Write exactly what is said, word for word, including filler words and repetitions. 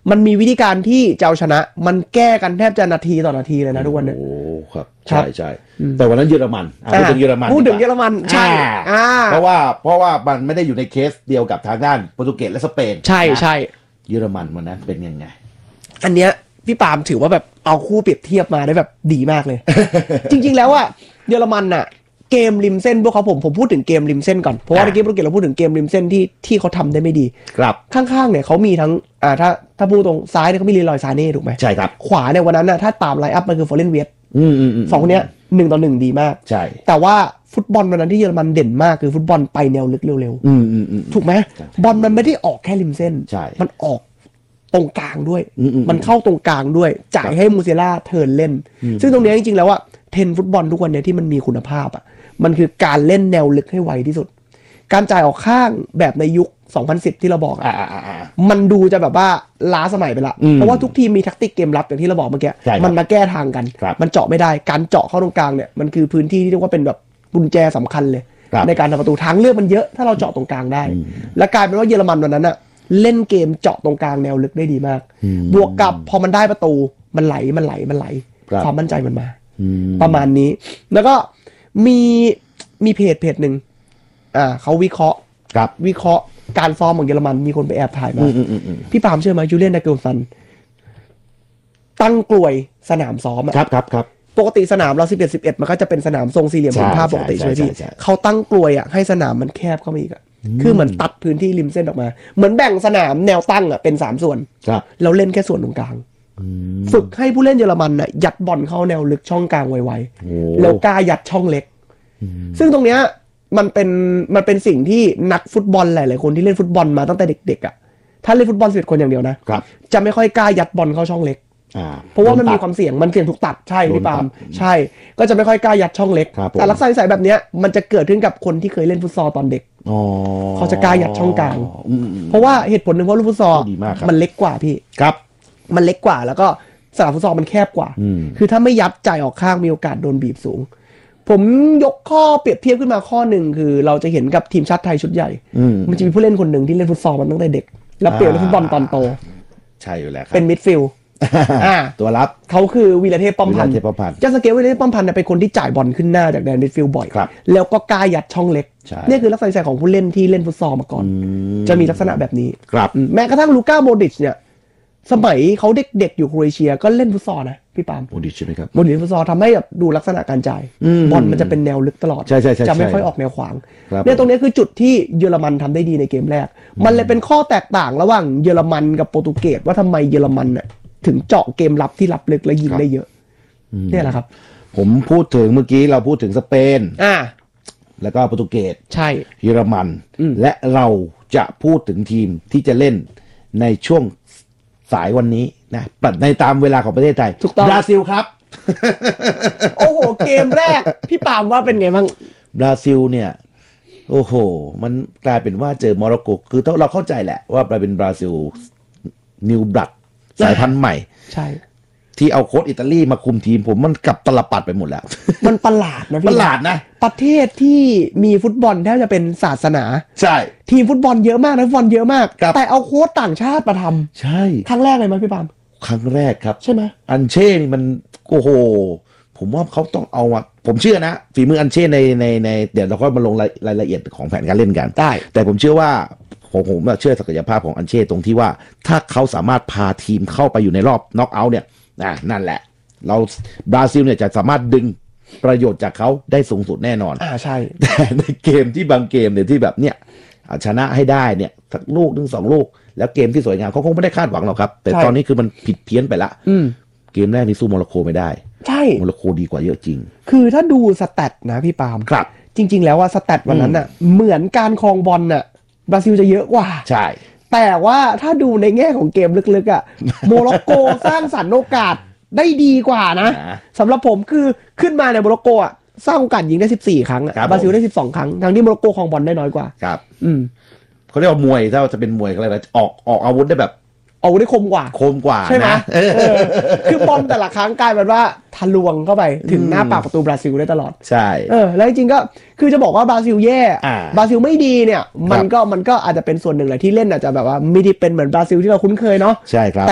มันมีวิธีการที่จะเอาชนะมันแก้กันแทบจะนาทีต่อนาทีเลยนะทุกวันนี้โอ้ครับใช่ใช่แต่วันนั้นเยอรมันพูดถึงเยอรมันพูดถึงเยอรมันใช่เพราะว่าเพราะว่ามันไม่ได้อยู่ในเคสเดียวกับทางด้านโปรตุเกสและสเปนใช่ใช่เยอรมันวันนั้นเป็นยังไงอันเนี้ยพี่ปาล์มถือว่าแบบเอาคู่เปรียบเทียบมาได้แบบดีมากเลย จริงๆแล้วอะเยอรมันอะเกมริมเส้นพวกเขาผมผมพูดถึงเกมริมเส้นก่อนเพราะว่าเมื่อกี้โปรตุเกสเราพูดถึงเกมริมเส้นที่ที่เขาทำได้ไม่ดีครับข้างๆเนี่ยเขามีทั้งอ่าถ้าถ้าพูดตรงซ้ายเนี่ยเขามีลีลอยซาเน่ถูกไหมใช่ครับขวาเนี่ยวันนั้นน่ะถ้าตามไลน์อัพมันคือฟอร์เรนเวสอืมสองคนเนี้ยหนึ่งต่อหนึ่งดีมากใช่แต่ว่าฟุตบอลวันนั้นที่เยอรมันเด่นมากคือฟุตบอลไปแนวลึกเร็วๆถูกไหมบอลมันไม่ได้ออกแค่ริมเส้นมันออกตรงกลางด้วยมันเข้าตรงกลางด้วยจ่ายให้มูเซล่าเทิร์นเล่นซึ่งตรงนี้จริงๆแล้วว่าเทรนฟุตบอลทุกวันนี้ที่มันมีคุณภาพอ่ะมันคือการเล่นแนวลึกให้ไวที่สุดการจ่ายออกข้างแบบในยุคสองพันสิบที่เราบอกอ่ะมันดูจะแบบว่าล้าสมัยไปละเพราะว่าทุกทีมมีแทคติกเกมรับอย่างที่เราบอกเมื่อกี้มันมาแก้ทางกันมันเจาะไม่ได้การเจาะเข้าตรงกลางเนี่ยมันคือพื้นที่ที่เรียกว่าเป็นแบบกุญแจสำคัญเลยในการทำประตูทางเลือกมันเยอะถ้าเราเจาะตรงกลางได้และกลายเป็นว่าเยอรมันวันนั้นอะเล่นเกมเจาะตรงกลางแนวลึกได้ดีมากบวกกับพอมันได้ประตูมันไหลมันไหลมันไหลความมั่นใจมันมาประมาณนี้แล้วก็มีมีเพจเพจหนึ่งอ่าเขาวิเคราะห์วิเคราะห์การซ้อมของเยอรมันมีคนไปแอบถ่ายมาพี่ปาล์มเชื่อไหมจูเลียน นาเกิลซันตั้งกลวยสนามซ้อมครับครับครับปกติสนามเราสิบเอ็ด สิบเอ็ดมันก็จะเป็นสนามทรงสี่เหลี่ยมเป็นภาพปกติใช่ไหมพี่เขาตั้งกลวยอ่ะให้สนามมันแคบเข้ามาอีกอ่ะคือเหมือนตัดพื้นที่ริมเส้นออกมาเหมือนแบ่งสนามแนวตั้งอ่ะเป็นสามส่วนแล้วเล่นแค่ส่วนตรงกลางฝึกให้ผู้เล่นเยอรมันน่ะยัดบอลเข้าแนวลึกช่องกลางไวๆแล้วกล้ายัดช่องเล็กซึ่งตรงเนี้ยมันเป็นมันเป็นสิ่งที่นักฟุตบอลหลายๆคนที่เล่นฟุตบอลมาตั้งแต่เด็กๆอ่ะถ้าเล่นฟุตบอลสิบเอ็ดคนอย่างเดียวนะจะไม่ค่อยกล้ายัดบอลเข้าช่องเล็กเพราะว่ามันมีความเสี่ยงมันเสี่ยงถูกตัดใช่พี่ปาล์มใช่ก็จะไม่ค่อยกล้ายัดช่องเล็กแต่ลักษณะนิสัยแบบเนี้ยมันจะเกิดขึ้นกับคนที่เคยเล่นฟุตซอลตอนเด็กเขาจะกล้ายัดช่องกลางเพราะว่าเหตุผลหนึ่งเพราะลูกฟุตซอลมันเล็กกว่าพี่ครับมันเล็กกว่าแล้วก็สนามฟุตซอลมันแคบกว่าคือถ้าไม่ยัดจ่ายออกข้างมีโอกาสโดนบีบสูงผมยกข้อเปรียบเทียบขึ้นมาข้อหนึ่งคือเราจะเห็นกับทีมชาติไทยชุดใหญ่มันจะมีผู้เล่นคนหนึ่งที่เล่นฟุตซอลมันตั้งแต่เด็กแล้วเปลี่ยนเป็นฟุตบอลตอนโตใช่อยู่แล้วครับเป็นมิดฟิลด์ตัวรับเขาคือวีรเทพป้อมพันธ์จะสังเกตว่าวีรเทพป้อมพันธ์เป็นคนที่จ่ายบอลขึ้นหน้าจากแดนมิดฟิลด์บ่อยแล้วก็กล้ายัดช่องเล็กนี่คือลักษณะนิสัยของผู้เล่นที่เล่นฟุตซอลมาก่อนจะมีลักษณะแบบนี้แม้กระทั่งลูก้าโมดริชเนี่ยสมัยเขาเด็กๆอยู่โครเอเชียก็เล่นฟุตซอลนะพี่ปาล์มโมดริชใช่ไหมครับโมดริชฟุตซอลทำให้แบบดูลักษณะการจ่ายบอลมันจะเป็นแนวลึกตลอดจะไม่ค่อยออกแนวขวางเนี่ยตรงนี้คือจุดที่เยอรมันทำได้ดีในเกมแรกมันเลยเป็นข้อแตกต่างระหว่างเยอรมันกับโปรตุเกสว่าทำไมเยอรมันน่ะถึงเจาะเกมรับที่รับลึกและยิงได้เยอะเนี่ยแหละครับผมพูดถึงเมื่อกี้เราพูดถึงสเปนอ่าแล้วก็โปรตุเกสใช่เยอรมันและเราจะพูดถึงทีมที่จะเล่นในช่วงสายวันนี้นะในตามเวลาของประเทศไทยบราซิลครับโอ้โหเกมแรกพี่ปาล์มว่าเป็นไงบ้างบราซิลเนี่ยโอ้โหมันกลายเป็นว่าเจอโมร็อกโกคือเราเข้าใจแหละว่าเป็นบราซิลนิวบลัดสายพันธุ์ใหม่ใช่ที่เอาโค้ชอิตาลีมาคุมทีมผมมันกลับตลปัดไปหมดแล้วมันประหลาดนะพี่ประหลาดนะประเทศที่มีฟุตบอลแทบจะเป็นศาสนาใช่ทีมฟุตบอลเยอะมากนะฟุตบอลเยอะมากแต่เอาโค้ชต่างชาติมาทำใช่ครั้งแรกเลยไหมพี่ปาล์มครั้งแรกครับใช่ไหมอันเช่นี่มันโอ้โหผมว่าเขาต้องเอามาผมเชื่อนะฝีมืออันเช่ในในในเดี๋ยวเราค่อยมาลงรายละเอียดของแผนการเล่นกันได้แต่ผมเชื่อว่าผมผมเชื่อศักยภาพของอันเช่ตรงที่ว่าถ้าเขาสามารถพาทีมเข้าไปอยู่ในรอบน็อกเอาท์เนี่ยนะนั่นแหละเราบราซิลเนี่ยจะสามารถดึงประโยชน์จากเขาได้สูงสุดแน่นอนอ่าใช่แต่ในเกมที่บางเกมเนี่ยที่แบบเนี่ยชนะให้ได้เนี่ยสักลูกหนึ่งสองลูกแล้วเกมที่สวยงามเขาคงไม่ได้คาดหวังหรอกครับแต่ตอนนี้คือมันผิดเพี้ยนไปละเกมแรกนี่สู้โมร็อกโกไม่ได้ใช่โมร็อกโกดีกว่าเยอะจริงคือถ้าดูสแตทนะพี่ปาล์มครับจริงๆแล้วว่าสแตทวันนั้นน่ะเหมือนการครองบอลน่ะบราซิลจะเยอะกว่าใช่แต่ว่าถ้าดูในแง่ของเกมลึกๆอ่ะโมร็อกโกสร้างสรรค์โอกาสได้ดีกว่านะสำหรับผมคือขึ้นมาในโมร็อกโกอ่ะสร้างโอกาสยิงได้สิบสี่ครั้งบราซิลได้สิบสองครั้งทั้งที่โมร็อกโกครองบอลได้น้อยกว่าครับอืมเขาเรียกว่ามวยถ้าจะเป็นมวยอะไรนะออกออกอาวุธได้แบบอาวุธได้คมกว่าคมกว่าใช่ไหมคือบอลแต่ละครั้งกลายเป็นว่าทะลวงเข้าไปถึงหน้าปากประตูบราซิลได้ตลอดใช่เออแล้วจริงๆก็คือจะบอกว่าบราซิลแย่บราซิลไม่ดีเนี่ยมันก็มันก็อาจจะเป็นส่วนหนึ่งแหละที่เล่นอาจจะแบบว่าไม่ได้เป็นเหมือนบราซิลที่เราคุ้นเคยเนาะใช่ครับ